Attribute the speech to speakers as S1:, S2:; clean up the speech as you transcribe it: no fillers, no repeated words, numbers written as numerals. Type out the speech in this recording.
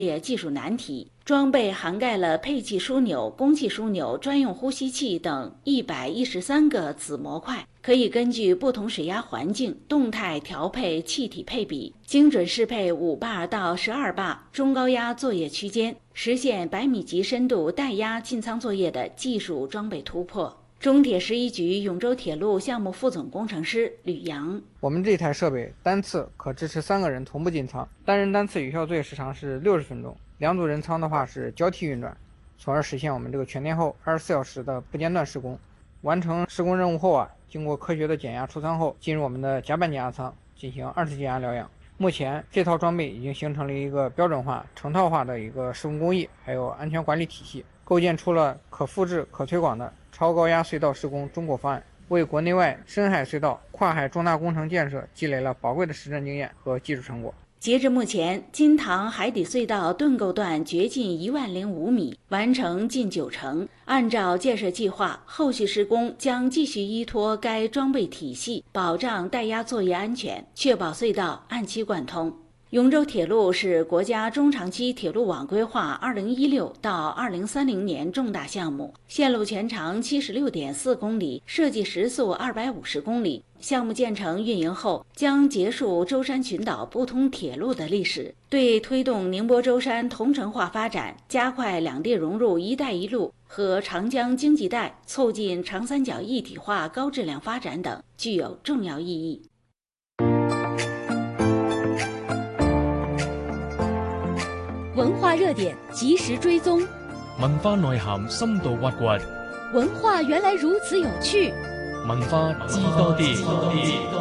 S1: 列技术难题。装备涵盖了配气枢纽、供气枢纽、专用呼吸器等113个子模块，可以根据不同水压环境动态调配气体配比，精准适配5bar 到12bar中高压作业区间，实现100米级深度带压进舱作业的技术装备突破。中铁11局永州铁路项目副总工程师吕阳：
S2: 我们这台设备单次可支持3个人同步进舱，单人单次有效作业时长是60分钟，2组人舱的话是交替运转，从而实现我们这个全天候24小时的不间断施工。完成施工任务后经过科学的减压出舱后，进入我们的甲板减压舱进行2次减压疗养。目前这套装备已经形成了一个标准化、成套化的一个施工工艺，还有安全管理体系，构建出了可复制、可推广的超高压隧道施工中国方案，为国内外深海隧道、跨海重大工程建设积累了宝贵的实战经验和技术成果。
S1: 截至目前，金塘海底隧道盾构段掘进10005米，完成近90%。按照建设计划，后续施工将继续依托该装备体系，保障带压作业安全，确保隧道按期贯通。永州铁路是国家中长期铁路网规划2016到2030年重大项目，线路全长76.4公里，设计时速250公里。项目建成运营后，将结束舟山群岛不通铁路的历史，对推动宁波舟山同城化发展、加快两地融入“一带一路”和长江经济带、促进长三角一体化高质量发展等具有重要意义。
S3: 文化热点及时追踪，
S4: 文化內涵深度挖掘，
S3: 文化原來如此有趣，
S4: 文化知多啲。